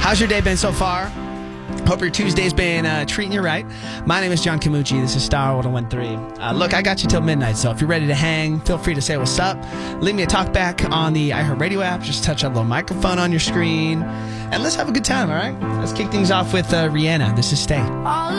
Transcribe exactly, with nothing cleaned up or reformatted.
How's your day been so far? Hope your Tuesday's been uh, treating you right. My name is John Camucci. This is Star one oh one point three. Uh, look, I got you till midnight, so if you're ready to hang, feel free to say what's up. Leave me a talk back on the iHeartRadio app. Just touch that little microphone on your screen, and let's have a good time, all right? Let's kick things off with uh, Rihanna. This is Stay. All